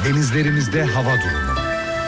Denizlerimizde hava durumu.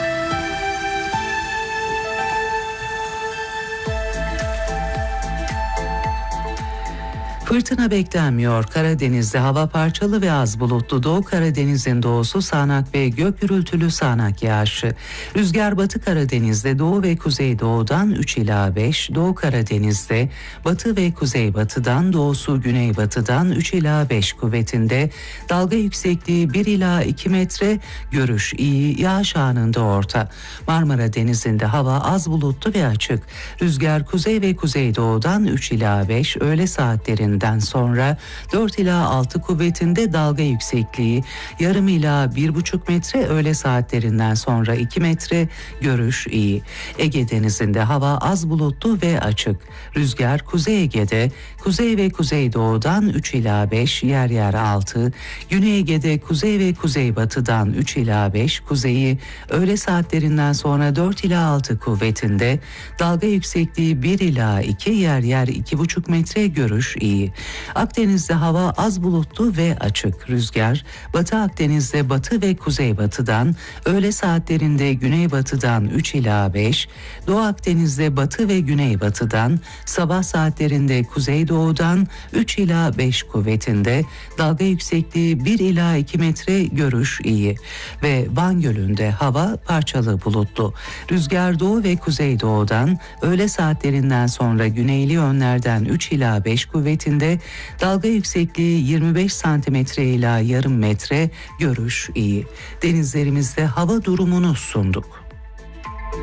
Fırtına beklenmiyor. Karadeniz'de hava parçalı ve az bulutlu. Doğu Karadeniz'in doğusu sağanak ve gök gürültülü sağanak yağışı. Rüzgar Batı Karadeniz'de doğu ve kuzeydoğudan 3 ila 5. Doğu Karadeniz'de batı ve kuzeybatıdan, doğusu güneybatıdan 3 ila 5 kuvvetinde. Dalga yüksekliği 1 ila 2 metre. Görüş iyi, yağış anında orta. Marmara Denizi'nde hava az bulutlu ve açık. Rüzgar kuzey ve kuzeydoğudan 3 ila 5. Öğle saatlerinde sonra 4 ila 6 kuvvetinde, dalga yüksekliği yarım ila 1,5 metre, öğle saatlerinden sonra 2 metre, görüş iyi. Ege Denizi'nde hava az bulutlu ve açık. Rüzgar Kuzey Ege'de kuzey ve kuzeydoğudan 3 ila 5, yer yer 6. Güney Ege'de kuzey ve kuzeybatıdan 3 ila 5, kuzeyi öğle saatlerinden sonra 4 ila 6 kuvvetinde. Dalga yüksekliği 1 ila 2, yer yer 2,5 metre, görüş iyi. Akdeniz'de hava az bulutlu ve açık. Rüzgar Batı Akdeniz'de batı ve kuzeybatıdan, öğle saatlerinde güneybatıdan 3 ila 5, Doğu Akdeniz'de batı ve güneybatıdan, sabah saatlerinde kuzeydoğudan 3 ila 5 kuvvetinde, dalga yüksekliği 1 ila 2 metre, görüş iyi. Ve Van Gölü'nde hava parçalı bulutlu. Rüzgar doğu ve kuzeydoğudan, öğle saatlerinden sonra güneyli yönlerden 3 ila 5 kuvvetinde, dalga yüksekliği 25 santimetre ila yarım metre, görüş iyi. Denizlerimizde hava durumunu sunduk.